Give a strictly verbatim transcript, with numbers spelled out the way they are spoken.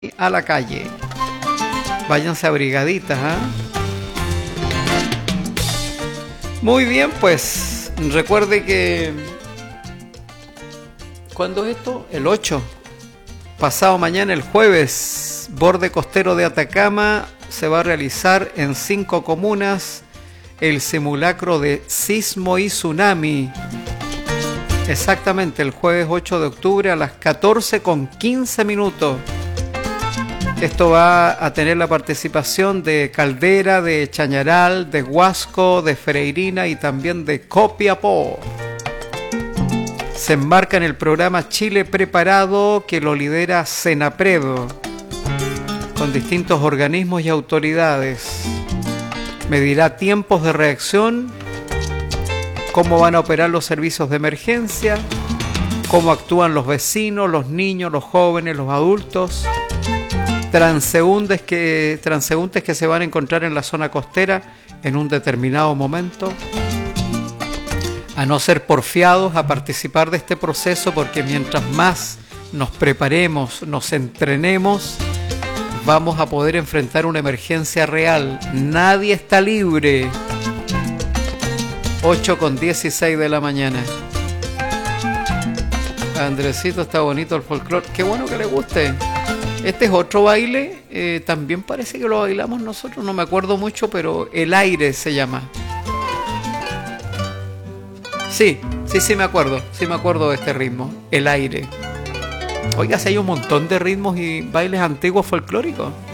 a la calle. Váyanse abrigaditas, ¿ah? Muy bien, pues recuerde que... ¿Cuándo es esto? El ocho. Pasado mañana, el jueves, borde costero de Atacama, se va a realizar en cinco comunas el simulacro de sismo y tsunami. Exactamente, el jueves ocho de octubre a las catorce con quince minutos. Esto va a tener la participación de Caldera, de Chañaral, de Huasco, de Freirina y también de Copiapó. Se enmarca en el programa Chile Preparado, que lo lidera Senapred, con distintos organismos y autoridades. Medirá tiempos de reacción, cómo van a operar los servicios de emergencia, cómo actúan los vecinos, los niños, los jóvenes, los adultos, transeúntes que, transeúntes que se van a encontrar en la zona costera en un determinado momento, a no ser porfiados a participar de este proceso, porque mientras más nos preparemos, nos entrenemos, vamos a poder enfrentar una emergencia real. Nadie está libre. ocho con dieciséis de la mañana. Andresito, está bonito el folclore. Qué bueno que le guste. Este es otro baile, eh, también parece que lo bailamos nosotros, no me acuerdo mucho, pero El Aire se llama. Sí, sí, sí me acuerdo, sí me acuerdo de este ritmo, El Aire. Oiga, si hay un montón de ritmos y bailes antiguos folclóricos.